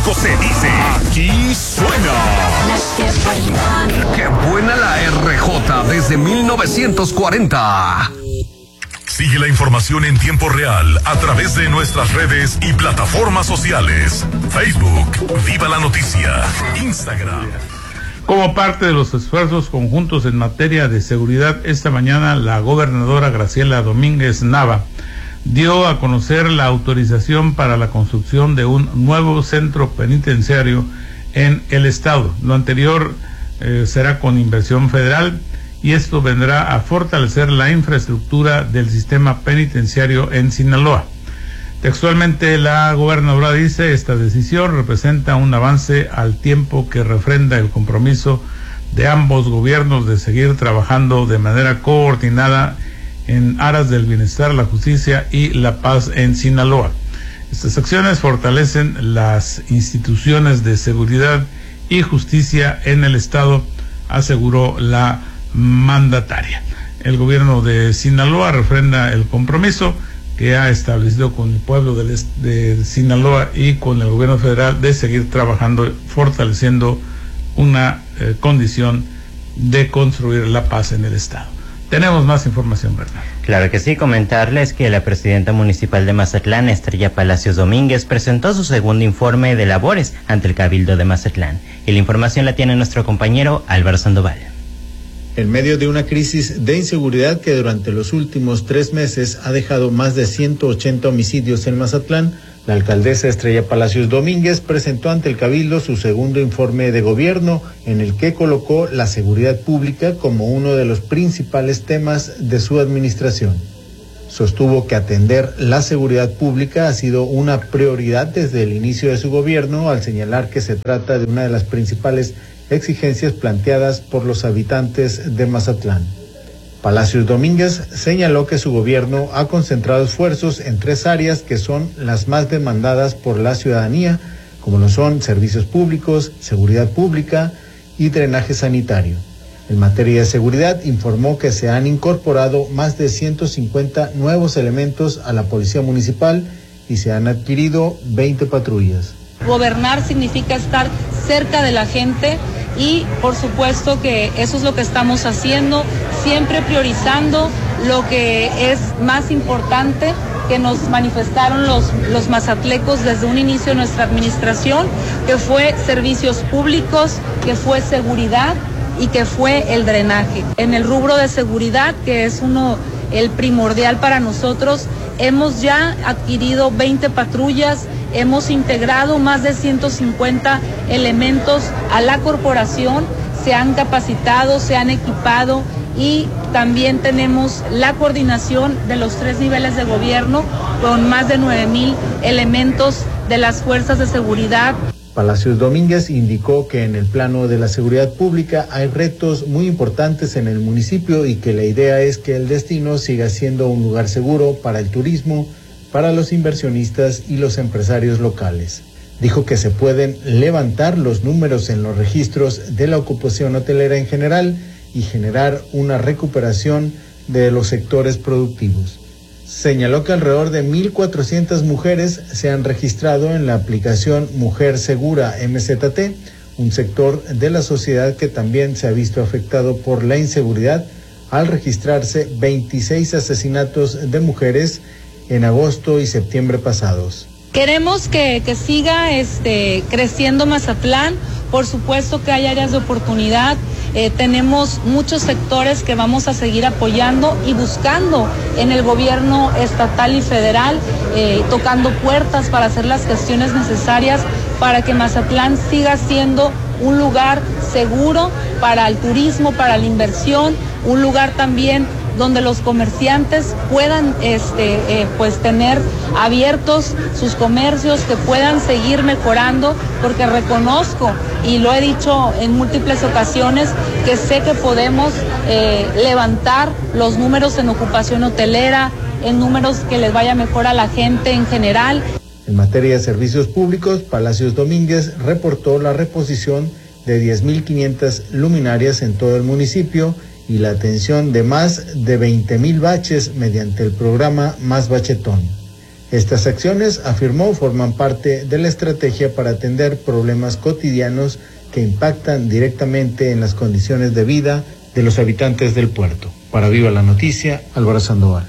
México se dice, aquí suena. ¡Qué buena la RJ desde 1940! Sigue la información en tiempo real a través de nuestras redes y plataformas sociales. Facebook, Viva la Noticia. Instagram. Como parte de los esfuerzos conjuntos en materia de seguridad, esta mañana la gobernadora Graciela Domínguez Nava dio a conocer la autorización para la construcción de un nuevo centro penitenciario en el estado. Lo anterior será con inversión federal y esto vendrá a fortalecer la infraestructura del sistema penitenciario en Sinaloa. Textualmente, la gobernadora dice: esta decisión representa un avance al tiempo que refrenda el compromiso de ambos gobiernos de seguir trabajando de manera coordinada en aras del bienestar, la justicia y la paz en Sinaloa. Estas acciones fortalecen las instituciones de seguridad y justicia en el estado, aseguró la mandataria. El gobierno de Sinaloa refrenda el compromiso que ha establecido con el pueblo de Sinaloa y con el gobierno federal de seguir trabajando, fortaleciendo una condición de construir la paz en el estado. Tenemos más información, Bernardo. Claro que sí, comentarles que la presidenta municipal de Mazatlán, Estrella Palacios Domínguez, presentó su segundo informe de labores ante el Cabildo de Mazatlán. Y la información la tiene nuestro compañero Álvaro Sandoval. En medio de una crisis de inseguridad que durante los últimos 3 meses ha dejado más de 180 homicidios en Mazatlán, la alcaldesa Estrella Palacios Domínguez presentó ante el Cabildo su segundo informe de gobierno, en el que colocó la seguridad pública como uno de los principales temas de su administración. Sostuvo que atender la seguridad pública ha sido una prioridad desde el inicio de su gobierno, al señalar que se trata de una de las principales exigencias planteadas por los habitantes de Mazatlán. Palacios Domínguez señaló que su gobierno ha concentrado esfuerzos en 3 áreas que son las más demandadas por la ciudadanía, como lo son servicios públicos, seguridad pública y drenaje sanitario. En materia de seguridad, informó que se han incorporado más de 150 nuevos elementos a la Policía Municipal y se han adquirido 20 patrullas. Gobernar significa estar cerca de la gente y por supuesto que eso es lo que estamos haciendo, siempre priorizando lo que es más importante, que nos manifestaron los mazatlecos desde un inicio de nuestra administración, que fue servicios públicos, que fue seguridad y que fue el drenaje. En el rubro de seguridad, que es el primordial para nosotros, hemos ya adquirido 20 patrullas, hemos integrado más de 150 elementos a la corporación, se han capacitado, se han equipado y también tenemos la coordinación de los 3 niveles de gobierno con más de 9,000 elementos de las fuerzas de seguridad. Palacios Domínguez indicó que en el plano de la seguridad pública hay retos muy importantes en el municipio y que la idea es que el destino siga siendo un lugar seguro para el turismo, para los inversionistas y los empresarios locales. Dijo que se pueden levantar los números en los registros de la ocupación hotelera en general y generar una recuperación de los sectores productivos. Señaló que alrededor de 1,400 mujeres se han registrado en la aplicación Mujer Segura MZT, un sector de la sociedad que también se ha visto afectado por la inseguridad al registrarse 26 asesinatos de mujeres en agosto y septiembre pasados. Queremos que siga creciendo Mazatlán, por supuesto que hay áreas de oportunidad, tenemos muchos sectores que vamos a seguir apoyando y buscando en el gobierno estatal y federal, tocando puertas para hacer las gestiones necesarias para que Mazatlán siga siendo un lugar seguro para el turismo, para la inversión, un lugar también donde los comerciantes puedan pues tener abiertos sus comercios, que puedan seguir mejorando, porque reconozco y lo he dicho en múltiples ocasiones que sé que podemos levantar los números en ocupación hotelera, en números que les vaya mejor a la gente en general. En materia de servicios públicos, Palacios Domínguez reportó la reposición de 10,500 luminarias en todo el municipio y la atención de más de 20,000 baches mediante el programa Más Bachetón. Estas acciones, afirmó, forman parte de la estrategia para atender problemas cotidianos que impactan directamente en las condiciones de vida de los habitantes del puerto. Para Viva la Noticia, Álvaro Sandoval.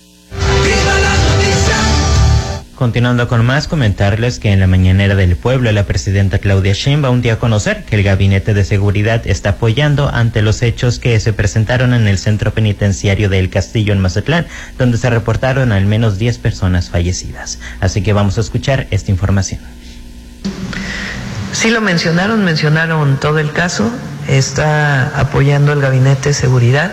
Continuando con más, comentarles que en la mañanera del pueblo la presidenta Claudia Sheinbaum dio a conocer que el Gabinete de Seguridad está apoyando ante los hechos que se presentaron en el centro penitenciario de El Castillo en Mazatlán, donde se reportaron al menos 10 personas fallecidas. Así que vamos a escuchar esta información. Sí lo mencionaron todo el caso, está apoyando el Gabinete de Seguridad.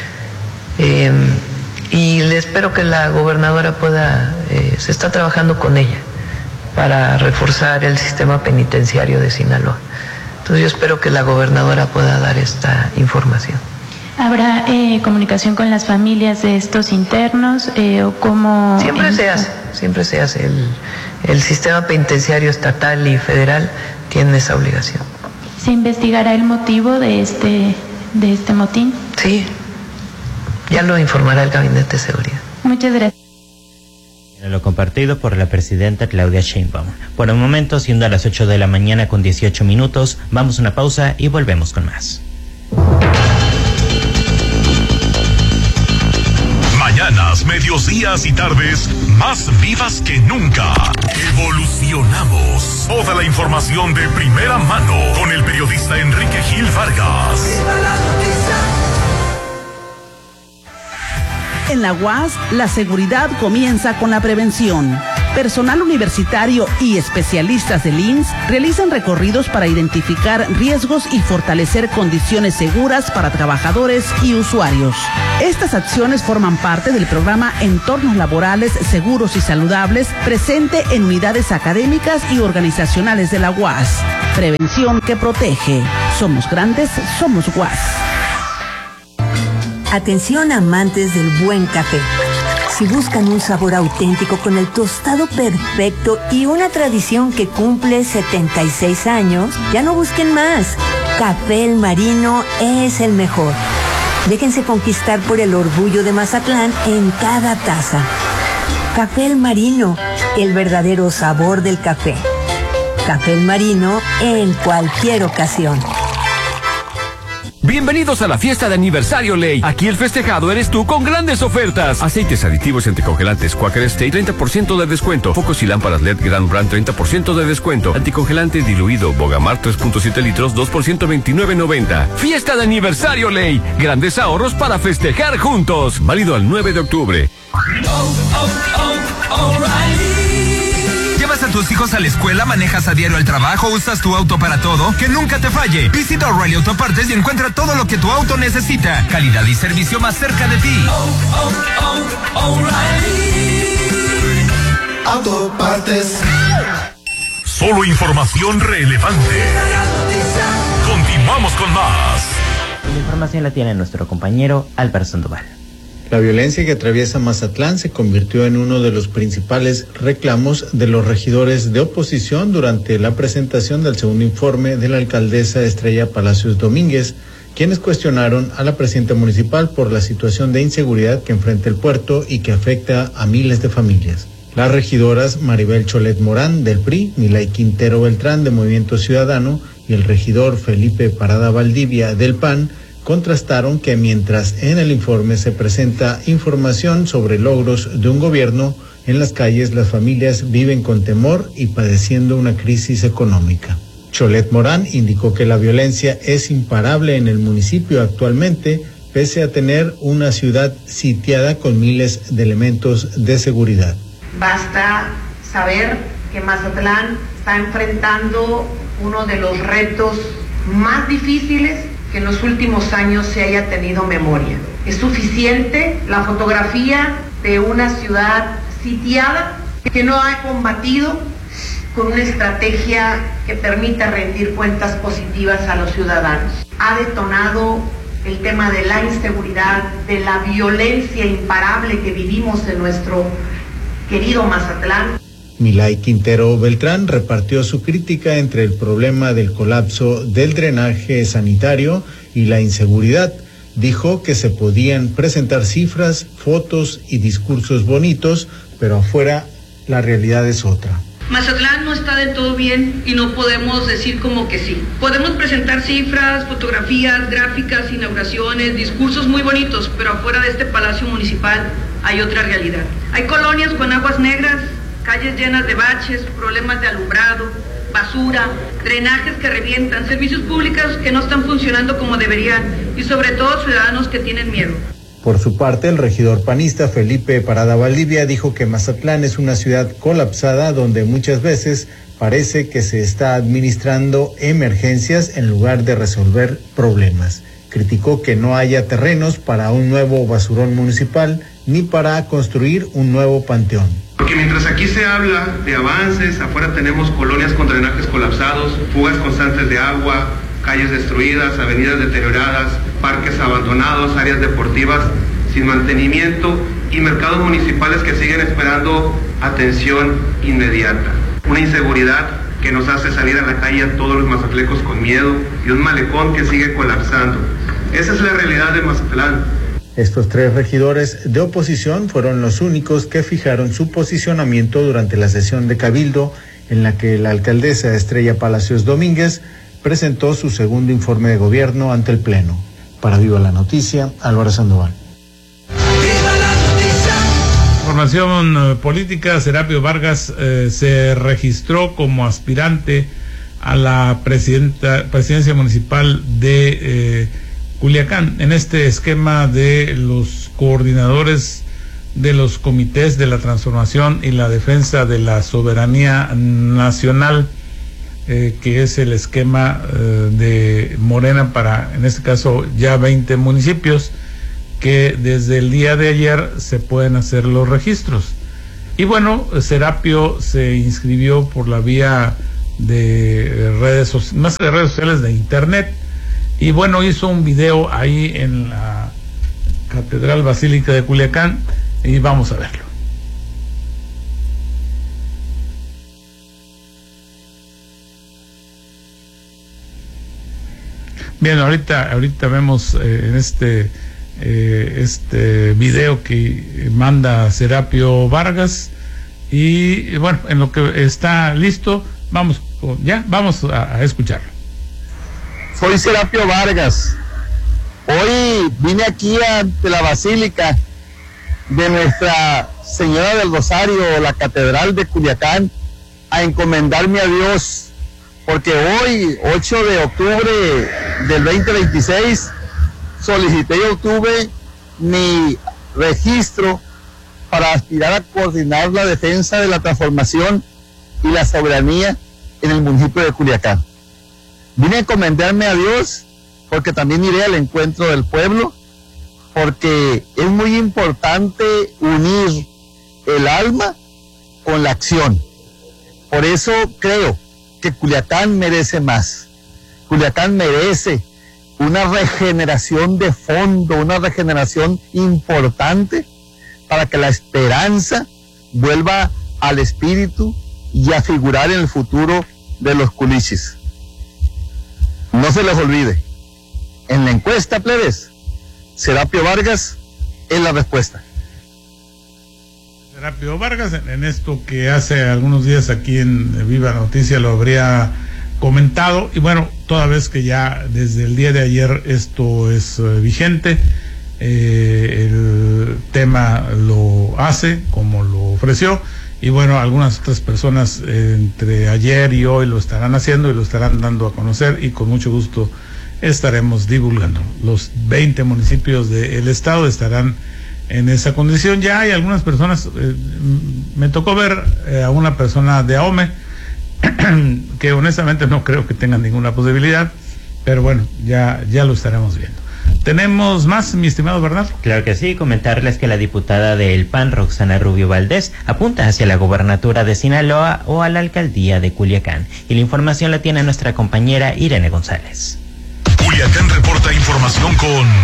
Y le espero que la gobernadora pueda, se está trabajando con ella para reforzar el sistema penitenciario de Sinaloa. Entonces yo espero que la gobernadora pueda dar esta información. ¿Habrá comunicación con las familias de estos internos o cómo? Siempre se hace. El sistema penitenciario estatal y federal tiene esa obligación. ¿Se investigará el motivo de este motín? Sí. Ya lo informará el Gabinete de Seguridad. Muchas gracias. Lo compartido por la presidenta Claudia Sheinbaum. Por el momento, siendo a las 8 de la mañana con 18 minutos, vamos a una pausa y volvemos con más. Mañanas, medios, días y tardes más vivas que nunca. Evolucionamos. Toda la información de primera mano con el periodista Enrique Gil Vargas. En la UAS, la seguridad comienza con la prevención. Personal universitario y especialistas del IMSS realizan recorridos para identificar riesgos y fortalecer condiciones seguras para trabajadores y usuarios. Estas acciones forman parte del programa Entornos Laborales Seguros y Saludables, presente en unidades académicas y organizacionales de la UAS. Prevención que protege. Somos grandes, somos UAS. Atención amantes del buen café. Si buscan un sabor auténtico con el tostado perfecto y una tradición que cumple 76 años, ya no busquen más. Café El Marino es el mejor. Déjense conquistar por el orgullo de Mazatlán en cada taza. Café El Marino, el verdadero sabor del café. Café El Marino en cualquier ocasión. Bienvenidos a la fiesta de aniversario Ley. Aquí el festejado eres tú con grandes ofertas. Aceites aditivos anticongelantes Quaker State, 30% de descuento. Focos y lámparas LED Grand Brand, 30% de descuento. Anticongelante diluido Bogamar, 3.7 litros, 2 por $129.90. Fiesta de aniversario Ley. Grandes ahorros para festejar juntos. Válido al 9 de octubre. ¿Llevas a tus hijos a la escuela, manejas a diario al trabajo, usas tu auto para todo? ¡Que nunca te falle! Visita O'Reilly Autopartes y encuentra todo lo que tu auto necesita. Calidad y servicio más cerca de ti. O'Reilly Autopartes. Solo información relevante. Continuamos con más. La información la tiene nuestro compañero Álvaro Sandoval. La violencia que atraviesa Mazatlán se convirtió en uno de los principales reclamos de los regidores de oposición durante la presentación del segundo informe de la alcaldesa Estrella Palacios Domínguez, quienes cuestionaron a la presidenta municipal por la situación de inseguridad que enfrenta el puerto y que afecta a miles de familias. Las regidoras Maribel Cholet Morán del PRI, Milay Quintero Beltrán de Movimiento Ciudadano y el regidor Felipe Parada Valdivia del PAN contrastaron que mientras en el informe se presenta información sobre logros de un gobierno, en las calles las familias viven con temor y padeciendo una crisis económica. Cholet Morán indicó que la violencia es imparable en el municipio actualmente, pese a tener una ciudad sitiada con miles de elementos de seguridad. Basta saber que Mazatlán está enfrentando uno de los retos más difíciles que en los últimos años se haya tenido memoria. Es suficiente la fotografía de una ciudad sitiada que no ha combatido con una estrategia que permita rendir cuentas positivas a los ciudadanos. Ha detonado el tema de la inseguridad, de la violencia imparable que vivimos en nuestro querido Mazatlán. Milay Quintero Beltrán repartió su crítica entre el problema del colapso del drenaje sanitario y la inseguridad. Dijo que se podían presentar cifras, fotos y discursos bonitos, pero afuera la realidad es otra. Mazatlán no está del todo bien y no podemos decir como que sí. Podemos presentar cifras, fotografías, gráficas, inauguraciones, discursos muy bonitos, pero afuera de este palacio municipal hay otra realidad. Hay colonias con aguas negras, calles llenas de baches, problemas de alumbrado, basura, drenajes que revientan, servicios públicos que no están funcionando como deberían y sobre todo ciudadanos que tienen miedo. Por su parte, el regidor panista Felipe Parada Valdivia dijo que Mazatlán es una ciudad colapsada donde muchas veces parece que se está administrando emergencias en lugar de resolver problemas. Criticó que no haya terrenos para un nuevo basurón municipal ni para construir un nuevo panteón. Porque mientras aquí se habla de avances, afuera tenemos colonias con drenajes colapsados, fugas constantes de agua, calles destruidas, avenidas deterioradas, parques abandonados, áreas deportivas sin mantenimiento y mercados municipales que siguen esperando atención inmediata. Una inseguridad que nos hace salir a la calle a todos los mazatlecos con miedo y un malecón que sigue colapsando. Esa es la realidad de Mazatlán. Estos 3 regidores de oposición fueron los únicos que fijaron su posicionamiento durante la sesión de Cabildo en la que la alcaldesa Estrella Palacios Domínguez presentó su segundo informe de gobierno ante el Pleno. Para Viva la Noticia, Álvaro Sandoval. Información política, Serapio Vargas se registró como aspirante a la presidencia municipal de Culiacán, en este esquema de los coordinadores de los comités de la transformación y la defensa de la soberanía nacional, que es el esquema de Morena para, en este caso, ya 20 municipios, que desde el día de ayer se pueden hacer los registros. Y bueno, Serapio se inscribió por la vía de más que de redes sociales, de internet, y bueno, hizo un video ahí en la Catedral Basílica de Culiacán, y vamos a verlo. Bien, ahorita vemos en este video que manda Serapio Vargas, y bueno, en lo que está listo, vamos a escucharlo. Soy Serapio Vargas. Hoy vine aquí ante la Basílica de Nuestra Señora del Rosario, la Catedral de Culiacán, a encomendarme a Dios, porque hoy, 8 de octubre del 2026, solicité y obtuve mi registro para aspirar a coordinar la defensa de la transformación y la soberanía en el municipio de Culiacán. Vine a encomendarme a Dios porque también iré al encuentro del pueblo, porque es muy importante unir el alma con la acción. Por eso creo que Culiacán merece más. Culiacán merece una regeneración de fondo, una regeneración importante para que la esperanza vuelva al espíritu y a figurar en el futuro de los culichis. No se les olvide, en la encuesta, plebes, Serapio Vargas es la respuesta. Serapio Vargas, en esto que hace algunos días aquí en Viva Noticia lo habría comentado, y bueno, toda vez que ya desde el día de ayer esto es vigente, el tema lo hace como lo ofreció, y bueno, algunas otras personas entre ayer y hoy lo estarán haciendo y lo estarán dando a conocer, y con mucho gusto estaremos divulgando. Los 20 municipios del estado estarán en esa condición. Ya hay algunas personas, me tocó ver a una persona de Ahome que honestamente no creo que tengan ninguna posibilidad, pero bueno, ya lo estaremos viendo. ¿Tenemos más, mi estimado Bernardo? Claro que sí, comentarles que la diputada del PAN, Roxana Rubio Valdés, apunta hacia la gobernatura de Sinaloa o a la alcaldía de Culiacán. Y la información la tiene nuestra compañera Irene González. Culiacán reporta información con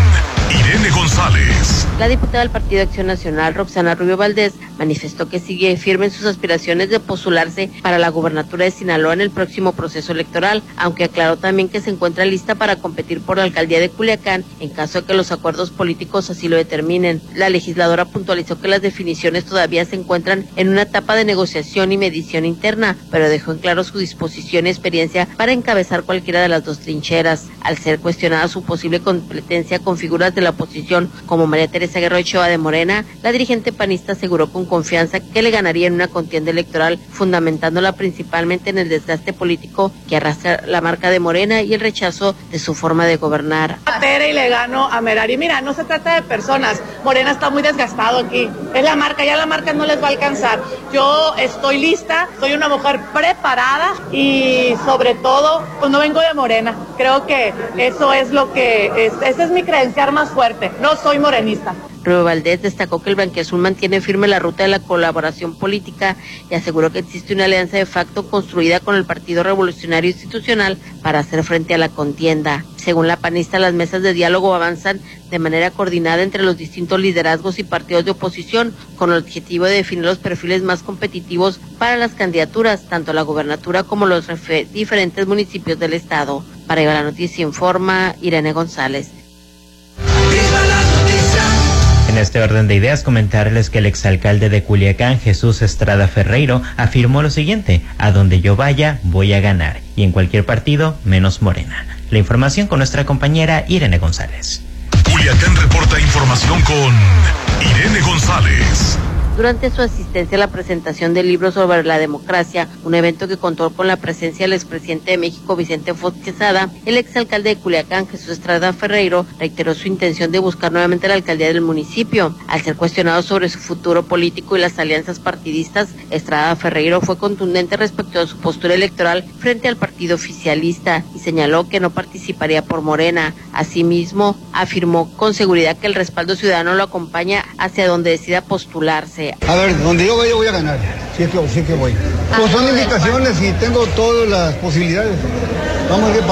Irene González. La diputada del Partido Acción Nacional, Roxana Rubio Valdés, manifestó que sigue firme en sus aspiraciones de postularse para la gubernatura de Sinaloa en el próximo proceso electoral, aunque aclaró también que se encuentra lista para competir por la alcaldía de Culiacán en caso de que los acuerdos políticos así lo determinen. La legisladora puntualizó que las definiciones todavía se encuentran en una etapa de negociación y medición interna, pero dejó en claro su disposición y experiencia para encabezar cualquiera de las dos trincheras. Al ser cuestionada su posible competencia con figuras de la oposición como María Teresa Guerrero Ochoa de Morena, la dirigente panista aseguró con confianza que le ganaría en una contienda electoral, fundamentándola principalmente en el desgaste político que arrastra la marca de Morena y el rechazo de su forma de gobernar. Y le gano a Merari. Mira, no se trata de personas. Morena está muy desgastado aquí. Es la marca, ya la marca no les va a alcanzar. Yo estoy lista, soy una mujer preparada y sobre todo, pues no vengo de Morena. Creo que eso es lo que ese es mi credencial más fuerte. No soy morenista. Rubio Valdés destacó que el Blanquiazul mantiene firme la ruta de la colaboración política y aseguró que existe una alianza de facto construida con el Partido Revolucionario Institucional para hacer frente a la contienda. Según la panista, las mesas de diálogo avanzan de manera coordinada entre los distintos liderazgos y partidos de oposición con el objetivo de definir los perfiles más competitivos para las candidaturas, tanto a la gubernatura como los diferentes municipios del estado. Para Iba la Noticia informa Irene González. En este orden de ideas, comentarles que el exalcalde de Culiacán, Jesús Estrada Ferreiro, afirmó lo siguiente: a donde yo vaya, voy a ganar, y en cualquier partido, menos Morena. La información con nuestra compañera Irene González. Culiacán reporta información con Irene González. Durante su asistencia a la presentación del libro sobre la democracia, un evento que contó con la presencia del expresidente de México, Vicente Fox Quesada, el exalcalde de Culiacán, Jesús Estrada Ferreiro, reiteró su intención de buscar nuevamente la alcaldía del municipio. Al ser cuestionado sobre su futuro político y las alianzas partidistas, Estrada Ferreiro fue contundente respecto a su postura electoral frente al partido oficialista y señaló que no participaría por Morena. Asimismo, afirmó con seguridad que el respaldo ciudadano lo acompaña hacia donde decida postularse. A ver, donde yo vaya voy a ganar, sí que voy. Pues son indicaciones y tengo todas las posibilidades. Vamos a ver.